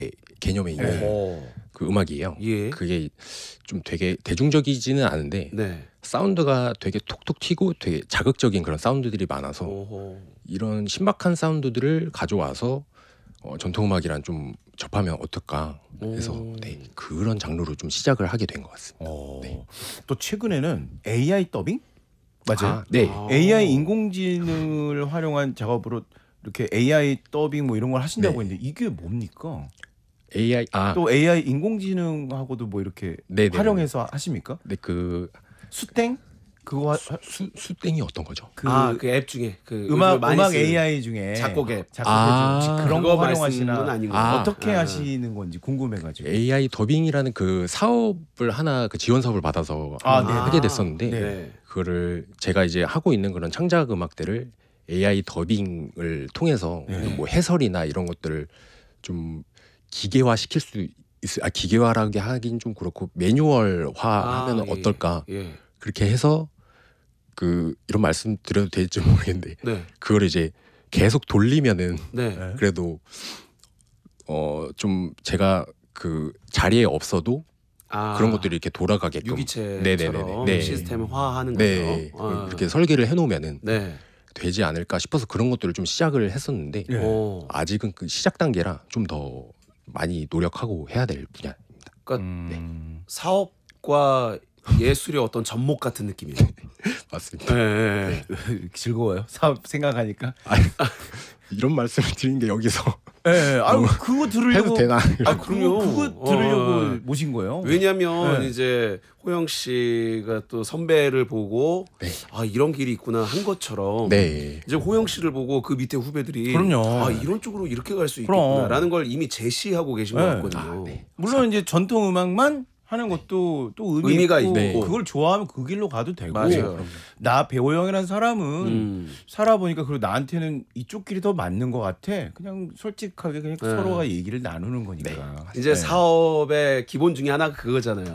개념에 있는 그 음악이에요. 예. 그게 좀 되게 대중적이지는 않은데 네. 사운드가 되게 톡톡 튀고 되게 자극적인 그런 사운드들이 많아서 이런 신박한 사운드들을 가져와서 전통음악이랑 좀 접하면 어떨까 해서 네, 그런 장르로 좀 시작을 하게 된 것 같습니다. 네. 또 최근에는 AI 더빙? 맞아요. 아, 네. AI 인공지능을 활용한 작업으로 이렇게 AI 더빙 뭐 이런 걸 하신다고 네. 했는데 이게 뭡니까? AI 또 AI 인공지능하고도 뭐 이렇게 네네. 활용해서 하십니까? 네, 그 수땡? 그거 수땡이 어떤 거죠? 그 그 앱 중에 그 음악 많이 쓰는 AI 중에 작곡 앱. 앱 혹시 그런 거 그거 말씀은 활용하시나 아니고. 어떻게 하시는 건지 궁금해가지고. AI 더빙이라는 그 사업을 하나 그 지원 사업을 받아서 아, 네. 하게 됐었는데 네. 그거를 제가 이제 하고 있는 그런 창작 음악들을 AI 더빙을 통해서 뭐 해설이나 이런 것들을 좀 기계화 시킬 수 기계화라게 하긴 좀 그렇고 매뉴얼화하면 예. 어떨까 예. 그렇게 해서 그 이런 말씀 드려도 될지 모르겠는데 네. 그걸 이제 계속 돌리면은 네. 그래도 좀 제가 그 자리에 없어도 그런 것들이 이렇게 돌아가게끔 유기체처럼 네. 시스템화하는 네. 거죠. 이렇게 설계를 해놓으면은 네. 되지 않을까 싶어서 그런 것들을 좀 시작을 했었는데 아직은 그 시작 단계라 좀 더 많이 노력하고 해야 될 분야입니다. 그러니까 사업과 예술의 어떤 접목 같은 느낌이에요. 맞습니다. 네. 즐거워요. 사업 생각하니까. 이런 말씀을 드리는 게 여기서 그거 들으려고 해도 되나? 그럼요. 그거 들으려고 모신 거예요. 왜냐면 이제 호영 씨가 또 선배를 보고 이런 길이 있구나 한 것처럼 이제 호영 씨를 보고 그 밑에 후배들이 그럼요. 이런 쪽으로 이렇게 갈 수 있겠구나라는 걸 이미 제시하고 계신 것 같거든요. 물론 이제 전통 음악만 하는 것도 또 의미가 있고 있고. 그걸 좋아하면 그 길로 가도 되고 맞아요. 나 배우영이라는 사람은 살아보니까 그리고 나한테는 이쪽 길이 더 맞는 것 같아. 그냥 솔직하게 그냥 서로가 얘기를 나누는 거니까. 이제 사업의 기본 중에 하나가 그거잖아요.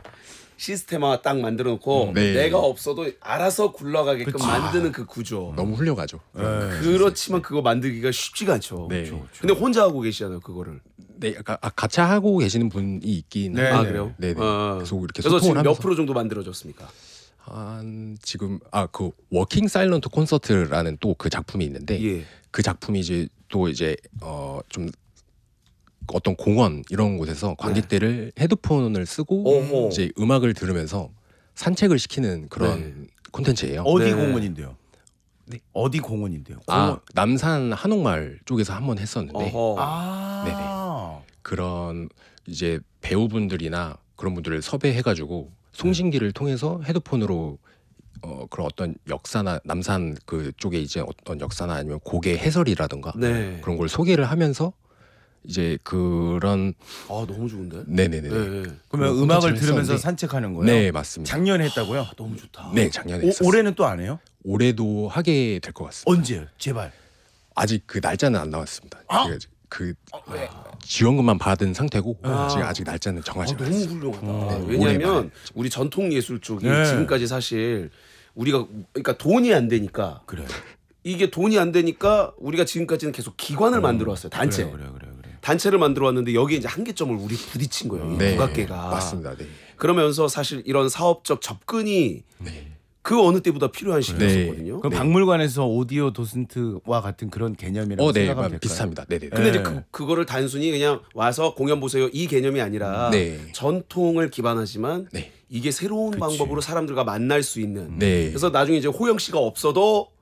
시스템화 딱 만들어 놓고 내가 없어도 알아서 굴러가게끔 만드는 그 구조. 너무 훌륭하죠. 그렇지만 그거 만들기가 쉽지가 않죠. 근데 혼자 하고 계시잖아요, 그거를. 네, 같이 하고 계시는 분이 있긴 아, 그래요? 네네. 계속 이렇게 그래서 소통을 지금 몇 하면서 프로 정도 만들어졌습니까? 지금 그 워킹 사일런트 콘서트라는 또 그 작품이 있는데 그 작품이 이제 또 이제 좀 어떤 공원 이런 곳에서 관객들을 헤드폰을 쓰고 이제 음악을 들으면서 산책을 시키는 그런 콘텐츠예요. 어디 공원인데요? 어디 공원인데요? 남산 한옥마을 쪽에서 한번 했었는데 네네. 그런 이제 배우분들이나 그런 분들을 섭외해가지고 송신기를 통해서 헤드폰으로 그런 어떤 역사나 남산 그 쪽에 이제 어떤 역사나 아니면 곡의 해설이라든가 그런 걸 소개를 하면서 이제 그런 너무 좋은데? 네네네. 그러면 음악을 들으면서 산책하는 거예요? 네, 맞습니다. 작년에 했다고요? 너무 좋다. 네, 작년에 했었어요. 올해는 또 안 해요? 올해도 하게 될 것 같습니다. 언제요? 제발. 아직 그 날짜는 안 나왔습니다. 그 지원금만 받은 상태고 지금 아직 날짜는 정하지 않았습니다. 너무 훌륭하다. 왜냐하면 우리 전통 예술 쪽이 지금까지 사실 우리가 그러니까 돈이 안 되니까 이게 돈이 안 되니까 우리가 지금까지는 계속 기관을 만들어 왔어요. 단체. 단체를 만들어 왔는데 여기에 이제 한계점을 우리 부딪힌 거예요. 국악계가. 맞습니다. 그러면서 사실 이런 사업적 접근이 그 어느 때보다 필요한 시기였거든요. 그럼 박물관에서 오디오 도슨트와 같은 그런 개념이라고 생각하면 될까요? 비슷합니다. 네네. 근데 이제 그거를 단순히 그냥 와서 공연 보세요 이 개념이 아니라 전통을 기반하지만 이게 새로운 방법으로 사람들과 만날 수 있는. 그래서 나중에 이제 호영 씨가 없어도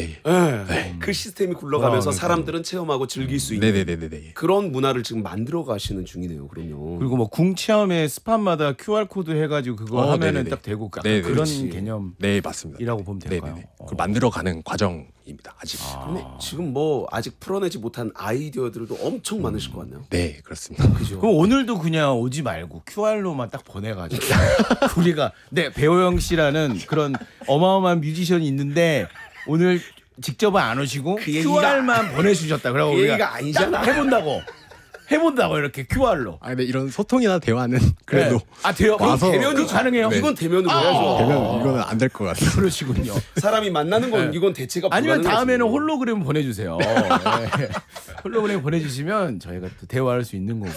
그 시스템이 굴러가면서 사람들은 체험하고 즐길 수 있는 그런 문화를 지금 만들어 가시는 중이네요. 그럼요. 그리고 뭐 궁체험의 스팟마다 QR 코드 해가지고 그거 하면은 딱 되고 그런 개념. 네, 맞습니다. 이라고 보면 될까요? 그걸 만들어가는 과정입니다. 아직. 근데 지금 뭐 아직 풀어내지 못한 아이디어들도 엄청 많으실 것 같네요. 네, 그렇습니다. 그죠? 그럼 오늘도 그냥 오지 말고 QR로만 딱 보내가지고 우리가 배우영 씨라는 그런 어마어마한 뮤지션이 있는데. 오늘 직접은 안 오시고 QR만 보내주셨다. 그러고 그 얘기가 아니잖아. 해본다고. 해본다고 이렇게 QR로. 아 근데 이런 소통이나 대화는 그래도 와서 대면이 가능해요? 이건 대면으로 해야죠. 대면 이거는 안 될 것 같아요. 그러시군요. 사람이 만나는 건 이건 대체가 아니면 다음에는 불가능하지. 홀로그램 보내주세요. 네. 홀로그램 보내주시면 저희가 또 대화할 수 있는 거고.